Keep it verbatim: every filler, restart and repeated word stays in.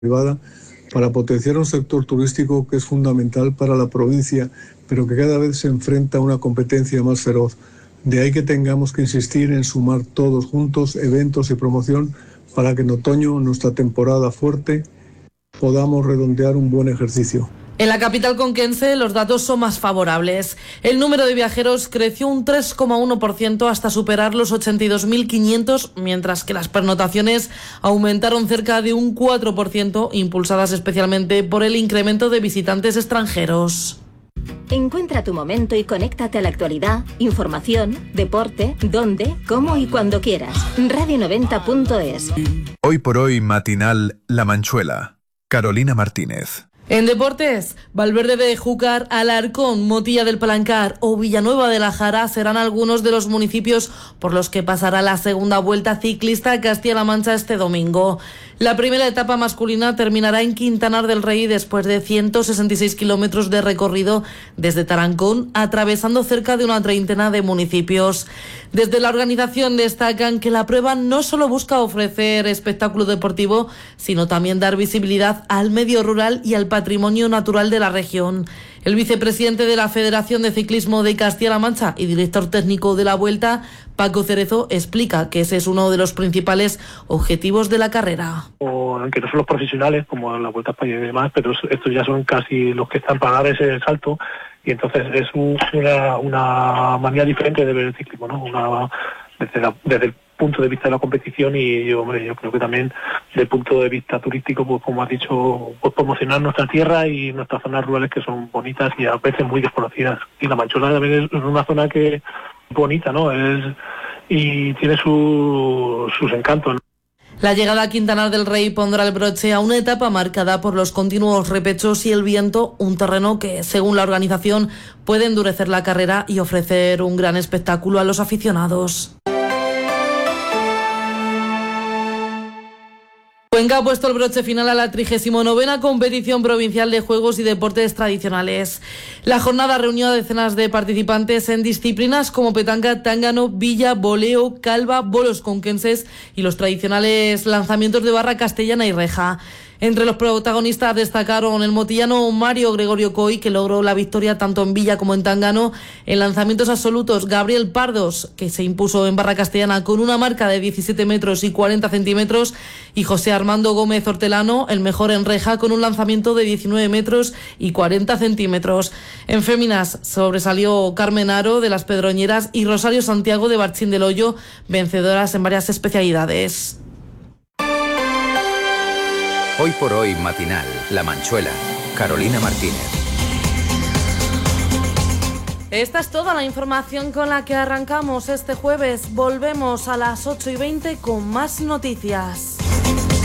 privada para potenciar un sector turístico que es fundamental para la provincia, pero que cada vez se enfrenta a una competencia más feroz. De ahí que tengamos que insistir en sumar todos juntos eventos y promoción para que en otoño, nuestra temporada fuerte, podamos redondear un buen ejercicio. En la capital conquense los datos son más favorables. El número de viajeros creció un tres coma uno por ciento hasta superar los ochenta y dos mil quinientos, mientras que las pernotaciones aumentaron cerca de un cuatro por ciento, impulsadas especialmente por el incremento de visitantes extranjeros. Encuentra tu momento y conéctate a la actualidad, información, deporte, donde, cómo y cuando quieras. radio noventa punto es. Hoy por hoy matinal La Manchuela. Carolina Martínez. En deportes, Valverde de Júcar, Alarcón, Motilla del Palancar o Villanueva de la Jara serán algunos de los municipios por los que pasará la segunda vuelta ciclista a Castilla-La Mancha este domingo. La primera etapa masculina terminará en Quintanar del Rey después de ciento sesenta y seis kilómetros de recorrido desde Tarancón, atravesando cerca de una treintena de municipios. Desde la organización destacan que la prueba no solo busca ofrecer espectáculo deportivo, sino también dar visibilidad al medio rural y al patrimonio natural de la región. El vicepresidente de la Federación de Ciclismo de Castilla-La Mancha y director técnico de la Vuelta, Paco Cerezo, explica que ese es uno de los principales objetivos de la carrera. Aunque no son los profesionales, como la Vuelta a España y demás, pero estos ya son casi los que están para dar ese salto, y entonces es un, una, una manera diferente de ver el ciclismo, ¿no? Una, desde, la, desde el punto de vista de la competición, y yo, hombre, yo creo que también desde el punto de vista turístico, pues como has dicho, pues promocionar nuestra tierra y nuestras zonas rurales que son bonitas y a veces muy desconocidas. Y la Manchuela también es una zona que es bonita, ¿no? Es, y tiene su, sus encantos, ¿no? La llegada a Quintanar del Rey pondrá el broche a una etapa marcada por los continuos repechos y el viento, un terreno que, según la organización, puede endurecer la carrera y ofrecer un gran espectáculo a los aficionados. Cuenca ha puesto el broche final a la trigésima novena competición provincial de juegos y deportes tradicionales. La jornada reunió a decenas de participantes en disciplinas como petanca, tángano, villa, voleo, calva, bolos conquenses y los tradicionales lanzamientos de barra castellana y reja. Entre los protagonistas destacaron el motillano Mario Gregorio Coy, que logró la victoria tanto en villa como en tángano. En lanzamientos absolutos, Gabriel Pardos, que se impuso en barra castellana con una marca de diecisiete metros y cuarenta centímetros, y José Armando Gómez Hortelano, el mejor en reja, con un lanzamiento de diecinueve metros y cuarenta centímetros. En féminas sobresalió Carmen Aro de las Pedroñeras y Rosario Santiago de Barchín del Hoyo, vencedoras en varias especialidades. Hoy por hoy matinal, La Manchuela, Carolina Martínez. Esta es toda la información con la que arrancamos este jueves. Volvemos a las ocho y veinte con más noticias.